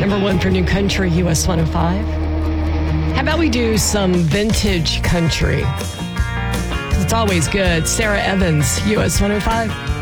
Number one for new country, US 105. How about we do some vintage country? It's always good. Sarah Evans, US 105.